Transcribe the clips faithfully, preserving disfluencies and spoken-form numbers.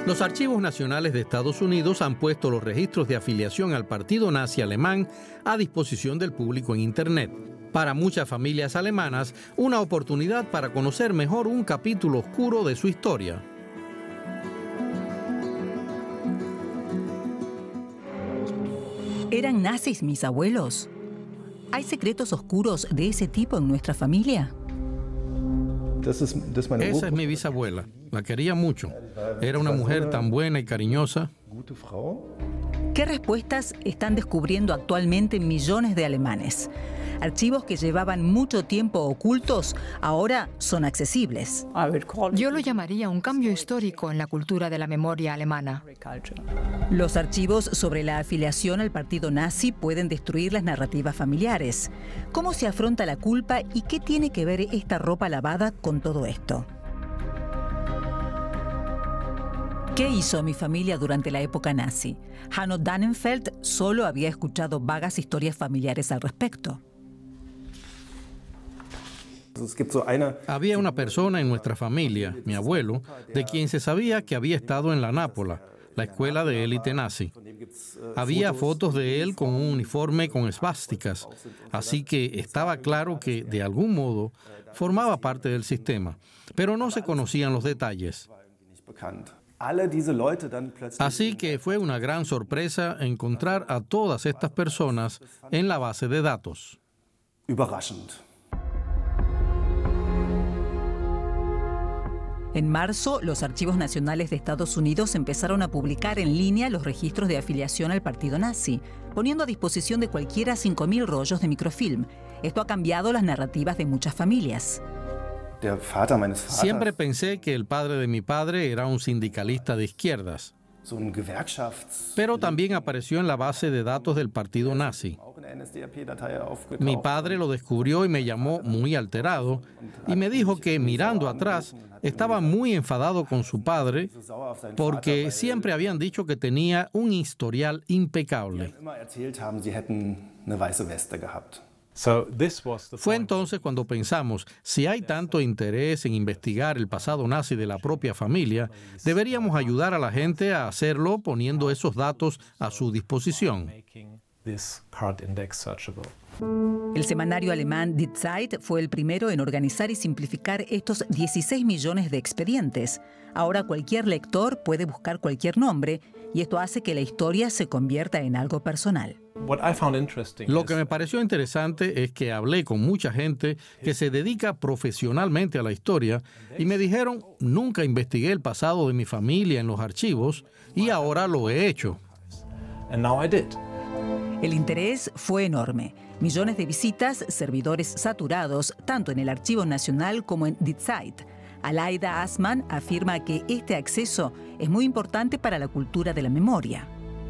Los archivos nacionales de Estados Unidos han puesto los registros de afiliación al partido nazi alemán a disposición del público en Internet. Para muchas familias alemanas, una oportunidad para conocer mejor un capítulo oscuro de su historia. ¿Eran nazis mis abuelos? ¿Hay secretos oscuros de ese tipo en nuestra familia? Esa es mi bisabuela. La quería mucho. Era una mujer tan buena y cariñosa. ¿Qué respuestas están descubriendo actualmente millones de alemanes? Archivos que llevaban mucho tiempo ocultos ahora son accesibles. Yo lo llamaría un cambio histórico en la cultura de la memoria alemana. Los archivos sobre la afiliación al partido nazi pueden destruir las narrativas familiares. ¿Cómo se afronta la culpa y qué tiene que ver esta ropa lavada con todo esto? ¿Qué hizo mi familia durante la época nazi? Hanno Dannenfeld solo había escuchado vagas historias familiares al respecto. Había una persona en nuestra familia, mi abuelo, de quien se sabía que había estado en la Nápola, la escuela de élite nazi. Había fotos de él con un uniforme con esvásticas, así que estaba claro que, de algún modo, formaba parte del sistema, pero no se conocían los detalles. Así que fue una gran sorpresa encontrar a todas estas personas en la base de datos. En marzo, los archivos nacionales de Estados Unidos empezaron a publicar en línea los registros de afiliación al partido nazi, poniendo a disposición de cualquiera cinco mil rollos de microfilm. Esto ha cambiado las narrativas de muchas familias. Siempre pensé que el padre de mi padre era un sindicalista de izquierdas, pero también apareció en la base de datos del partido nazi. Mi padre lo descubrió y me llamó muy alterado y me dijo que, mirando atrás, estaba muy enfadado con su padre porque siempre habían dicho que tenía un historial impecable. Fue entonces cuando pensamos, si hay tanto interés en investigar el pasado nazi de la propia familia, deberíamos ayudar a la gente a hacerlo poniendo esos datos a su disposición. El semanario alemán Die Zeit fue el primero en organizar y simplificar estos dieciséis millones de expedientes. Ahora cualquier lector puede buscar cualquier nombre y esto hace que la historia se convierta en algo personal. Lo que me pareció interesante es que hablé con mucha gente que se dedica profesionalmente a la historia y me dijeron, nunca investigué el pasado de mi familia en los archivos y ahora lo he hecho. El interés fue enorme. Millones de visitas, servidores saturados, tanto en el Archivo Nacional como en Die Zeit. Aleida Assmann afirma que este acceso es muy importante para la cultura de la memoria.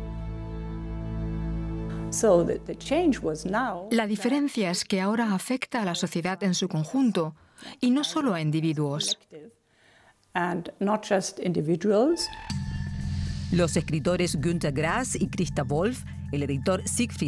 La diferencia es que ahora afecta a la sociedad en su conjunto y no solo a individuos. Los escritores Günter Grass y Christa Wolf, el editor Siegfried